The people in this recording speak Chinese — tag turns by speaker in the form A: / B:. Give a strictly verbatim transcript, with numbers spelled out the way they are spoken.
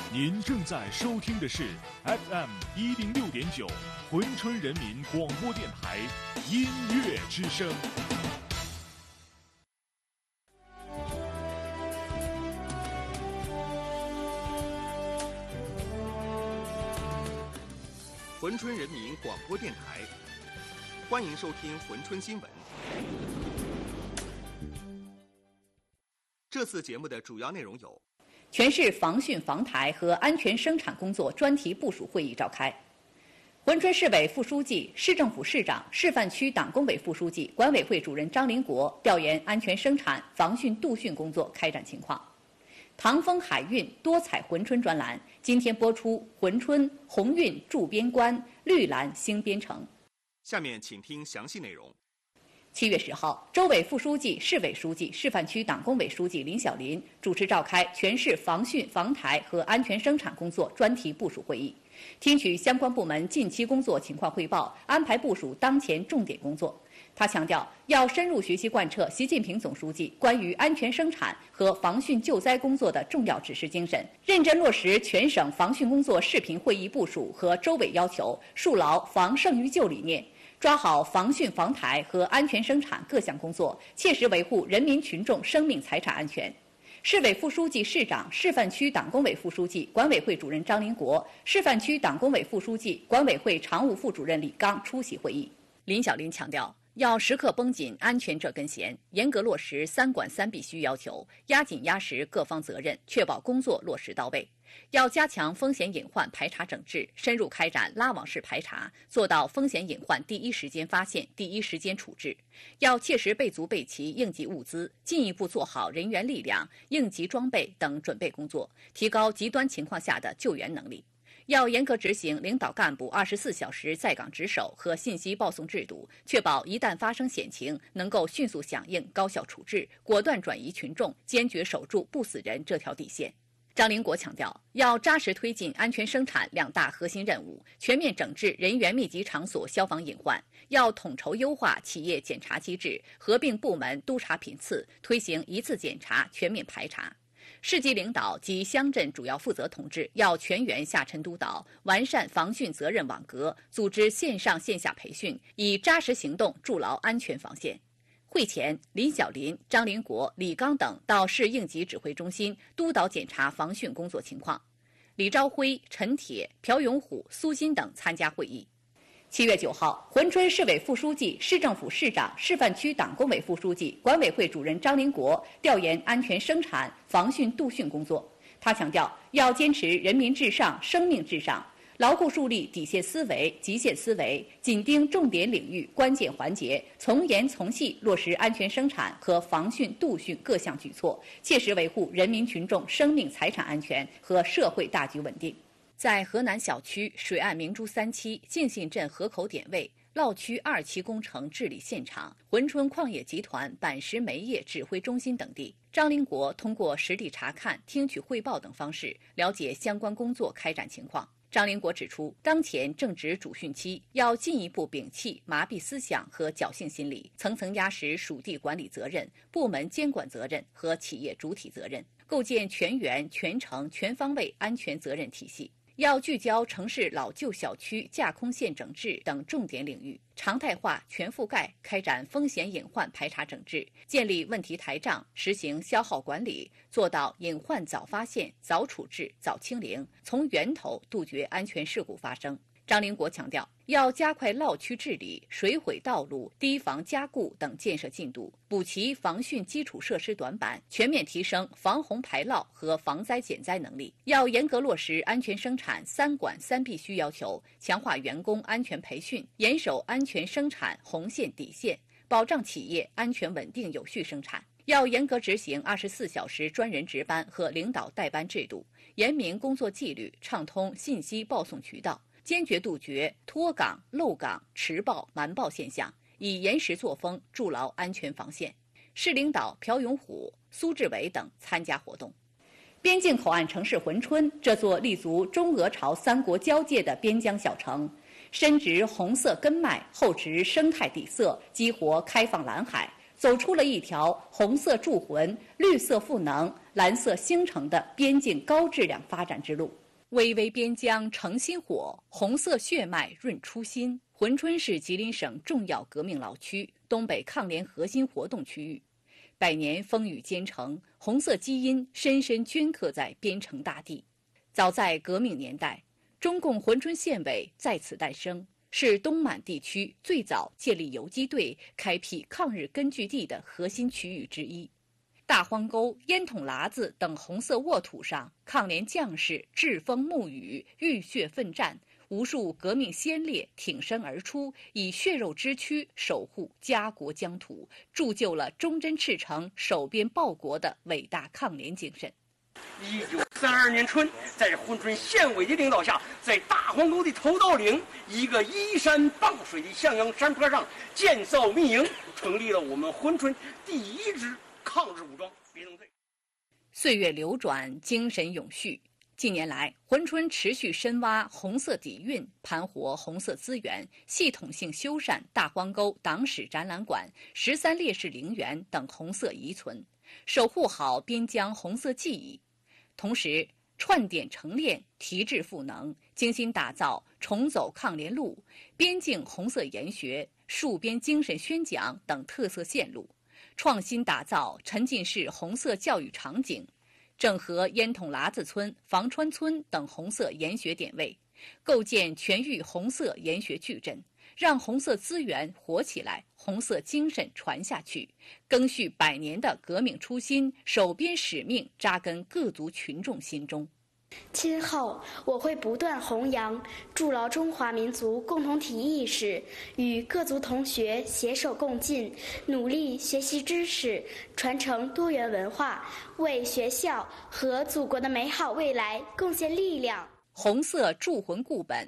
A: 您正在收听的是 F M 一零六点九珲春人民广播电台音乐之声。
B: 珲春人民广播电台，欢迎收听珲春新闻。这次节目的主要内容有：
C: 全市防汛防台和安全生产工作专题部署会议召开。珲春市委副书记、市政府市长、示范区党工委副书记、管委会主任张林国调研安全生产、防汛杜汛工作开展情况。唐风海运多彩珲春专栏今天播出珲春鸿运驻边关、绿蓝兴边城。
B: 下面请听详细内容。
C: 七月十号，州委副书记、市委书记、示范区党工委书记林小林主持召开全市防汛防台和安全生产工作专题部署会议，听取相关部门近期工作情况汇报，安排部署当前重点工作。他强调，要深入学习贯彻习近平总书记关于安全生产和防汛救灾工作的重要指示精神，认真落实全省防汛工作视频会议部署和州委要求，树牢防胜于救理念，抓好防汛防台和安全生产各项工作，切实维护人民群众生命财产安全。市委副书记、市长、示范区党工委副书记、管委会主任张林国，示范区党工委副书记、管委会常务副主任李刚出席会议。林小林强调，要时刻绷紧安全这根弦，严格落实三管三必须要求，压紧压实各方责任，确保工作落实到位。要加强风险隐患排查整治，深入开展拉网式排查，做到风险隐患第一时间发现、第一时间处置。要切实备足备齐应急物资，进一步做好人员力量、应急装备等准备工作，提高极端情况下的救援能力。要严格执行领导干部二十四小时在岗值守和信息报送制度，确保一旦发生险情，能够迅速响应、高效处置，果断转移群众，坚决守住不死人这条底线。张林国强调，要扎实推进安全生产两大核心任务，全面整治人员密集场所消防隐患，要统筹优化企业检查机制，合并部门督查频次，推行一次检查、全面排查。市级领导及乡镇主要负责同志要全员下沉督导，完善防汛责任网格，组织线上线下培训，以扎实行动筑牢安全防线。会前，林小林、张林国、李刚等到市应急指挥中心督导检查防汛工作情况。李朝辉、陈铁、朴永虎、苏金等参加会议。七月九号，珲春市委副书记、市政府市长、示范区党工委副书记、管委会主任张林国调研安全生产、防汛杜汛工作。他强调，要坚持人民至上、生命至上，牢固树立底线思维、极限思维，紧盯重点领域、关键环节，从严从细落实安全生产和防汛杜汛各项举措，切实维护人民群众生命财产安全和社会大局稳定。在河南小区水岸明珠三期、敬信镇河口点位、涝区二期工程治理现场、珲春矿业集团板石煤业指挥中心等地，张林国通过实地查看、听取汇报等方式，了解相关工作开展情况。张林国指出，当前正值主汛期，要进一步摒弃麻痹思想和侥幸心理，层层压实属地管理责任、部门监管责任和企业主体责任，构建全员、全程、全方位安全责任体系。要聚焦城市老旧小区架空线整治等重点领域，常态化、全覆盖开展风险隐患排查整治，建立问题台账，实行消耗管理，做到隐患早发现、早处置、早清零，从源头杜绝安全事故发生。张林国强调，要加快涝区治理、水毁道路、堤防加固等建设进度，补齐防汛基础设施短板，全面提升防洪排涝和防灾减灾能力。要严格落实安全生产三管三必须要求，强化员工安全培训，严守安全生产红线底线，保障企业安全稳定有序生产。要严格执行二十四小时专人值班和领导带班制度，严明工作纪律，畅通信息报送渠道。坚决杜绝脱岗、漏岗、迟报、瞒报现象，以严实作风筑牢安全防线。市领导朴永虎、苏志伟等参加活动。边境口岸城市珲春，这座立足中俄朝三国交界的边疆小城，深植红色根脉，厚植生态底色，激活开放蓝海，走出了一条红色铸魂、绿色赋能、 蓝色兴城的边境高质量发展之路。巍巍边疆诚心火，红色血脉润初心。珲春是吉林省重要革命老区，东北抗联核心活动区域。百年风雨兼程，红色基因深深镌刻在边城大地。早在革命年代，中共珲春县委在此诞生，是东满地区最早建立游击队、开辟抗日根据地的核心区域之一。大荒沟、烟筒喇子等红色沃土上，抗联将士栉风沐雨、浴血奋战，无数革命先烈挺身而出，以血肉之躯守护家国疆土，铸就了忠贞赤诚、守边报国的伟大抗联精神。
D: 一九三二年春，在珲春县委的领导下，在大荒沟的头道岭一个依山傍水的向阳山坡上建造民营，成立了我们珲春第一支抗日武装别动队。
C: 岁月流转，精神永续。近年来，珲春持续深挖红色底蕴，盘活红色资源，系统性修缮大荒沟党史展览馆、十三烈士陵园等红色遗存，守护好边疆红色记忆。同时，串点成链，提质赋能，精心打造重走抗联路、边境红色研学、戍边精神宣讲等特色线路，创新打造沉浸式红色教育场景，整合烟筒喇子村、房川村等红色研学点位，构建全域红色研学矩阵，让红色资源活起来，红色精神传下去，赓续百年的革命初心，守边使命扎根各族群众心中。
E: 今后我会不断弘扬、筑牢中华民族共同体意识，与各族同学携手共进，努力学习知识，传承多元文化，为学校和祖国的美好未来贡献力量。
C: 红色铸魂固本，